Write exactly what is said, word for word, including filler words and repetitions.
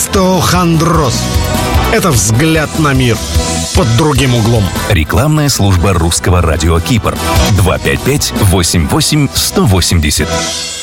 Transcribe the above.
Остеохондроз – это взгляд на мир под другим углом. Рекламная служба Русского радио Кипр. два пять пять восемь восемь сто восемьдесят.